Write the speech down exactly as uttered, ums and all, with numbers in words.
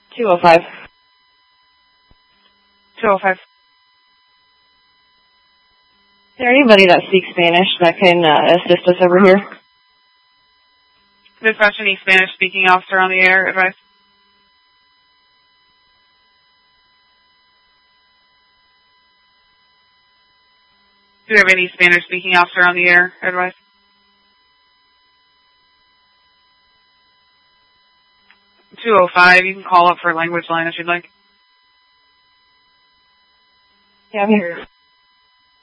two oh five. two oh five. Is there anybody that speaks Spanish that can uh, assist us over here? Dispatch, any Spanish-speaking officer on the air, advice? Do we have any Spanish-speaking officer on the air, advice? two oh five, you can call up for language line if you'd like. Yeah, I'm here.